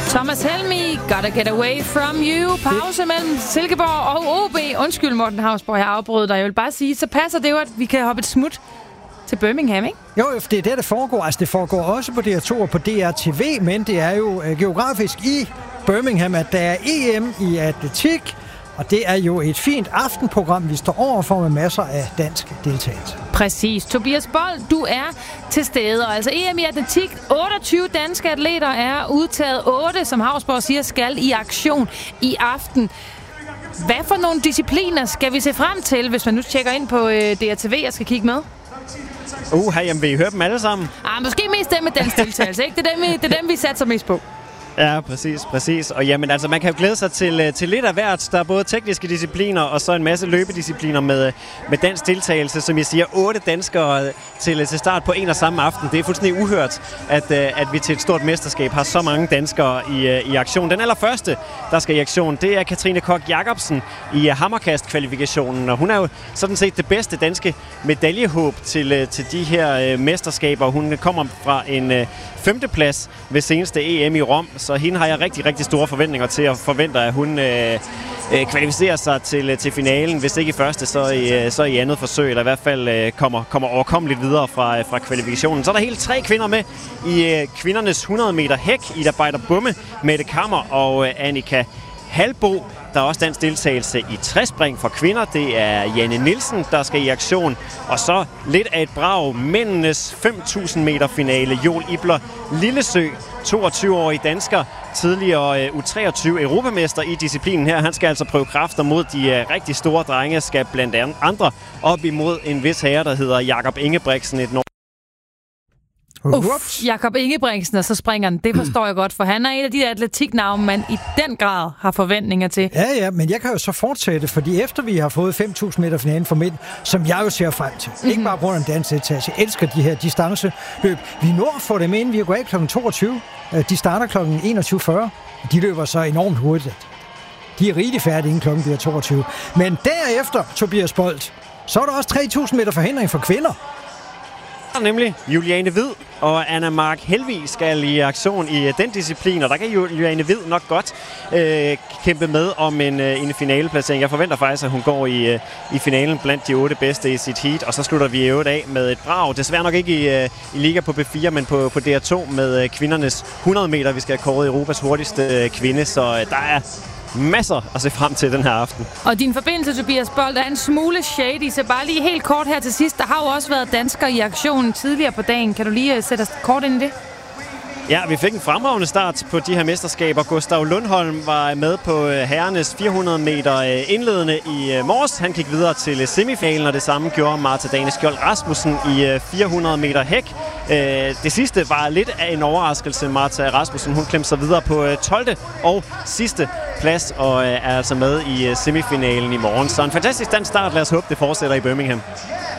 Thomas Helmig, Gotta Get Away From You. Pause mellem Silkeborg og OB. Undskyld, Morten Hausborg, jeg afbrød dig. Jeg vil bare sige, så passer det jo, at vi kan hoppe et smut til Birmingham, ikke? Jo, det er det foregår. Altså, det foregår også på DR2 og på DRTV, men det er jo geografisk i Birmingham, at der er EM i atletik, og det er jo et fint aftenprogram, vi står overfor med masser af dansk deltagelse. Præcis. Tobias Bold, du er til stede. Og altså EM i atletik, 28 danske atleter er udtaget. 8, som Hausborg siger, skal i aktion i aften. Hvad for nogle discipliner skal vi se frem til, hvis man nu tjekker ind på DRTV og skal kigge med? Jamen vil I høre dem alle sammen? Måske mest dem med dansk deltagelse, ikke? Det er dem, vi satser mest på. Ja, præcis. Og jamen, altså, man kan jo glæde sig til lidt af hvert. Der er både tekniske discipliner og så en masse løbediscipliner med dansk deltagelse. Som jeg siger, 8 danskere til start på en og samme aften. Det er fuldstændig uhørt, at vi til et stort mesterskab har så mange danskere i aktion. Den allerførste, der skal i aktion, det er Katrine Koch Jacobsen i hammerkast-kvalifikationen. Og hun er jo sådan set det bedste danske medaljehåb til de her mesterskaber. Hun kommer fra en 5. plads ved seneste EM i Rom. Så hende har jeg rigtig, rigtig store forventninger til, og forventer, at hun kvalificerer sig til finalen. Hvis ikke i første, så i andet forsøg, eller i hvert fald kommer overkommeligt videre fra kvalifikationen. Så er der helt 3 kvinder med i kvindernes 100 meter hæk. Ida Beider-Bumme, Mette Kammer og Annika Halbo. Der er også dansk deltagelse i træspring for kvinder. Det er Janne Nielsen, der skal i aktion. Og så lidt af et brag. Mændenes 5.000 meter finale. Joel Ibler Lillesø, 22-årig dansker, tidligere U23 europamester i disciplinen her. Han skal altså prøve kræfter mod de rigtig store drenge. Skal blandt andre op imod en vis herre, der hedder Jakob Ingebrigtsen. Jakob Ingebrigtsen, og så springer han. Det forstår jeg godt, for han er et af de atletiknavne, man i den grad har forventninger til. Ja, men jeg kan jo så fortsætte, fordi efter vi har fået 5.000 meter finalen for mænd, som jeg jo ser frem til, ikke bare på grund af en dansk deltagelse, jeg elsker de her distanceløb. Vi når at få dem ind, vi går af kl. 22. De starter kl. 21.40. De løber så enormt hurtigt. De er rigtig færdige inden klokken bliver 22. Men derefter, Tobias Bold, så er der også 3.000 meter forhindring for kvinder. Nemlig Juliane Hvid og Anna Mark Helvig skal i aktion i den disciplin, og der kan Juliane Hvid nok godt kæmpe med om en finaleplacering. Jeg forventer faktisk, at hun går i finalen blandt de 8 bedste i sit heat, og så slutter vi i øvrigt af med et brag. Desværre nok ikke i liga på B4, men på DR2 med kvindernes 100 meter. Vi skal have kåret Europas hurtigste kvinde, så der er masser at se frem til den her aften. Og din forbindelse, Tobias Bold, er en smule shady, så bare lige helt kort her til sidst. Der har jo også været danskere i aktionen tidligere på dagen. Kan du lige sætte os kort ind i det? Ja, vi fik en fremragende start på de her mesterskaber. Gustav Lundholm var med på herrenes 400 meter indledende i morges. Han gik videre til semifinalen, og det samme gjorde Marta Dane Skjold Rasmussen i 400 meter hæk. Det sidste var lidt af en overraskelse. Marta Rasmussen, hun klemte sig videre på 12. og sidste plads og er altså med i semifinalen i morgen. Så en fantastisk dansk start. Lad os håbe, det fortsætter i Birmingham.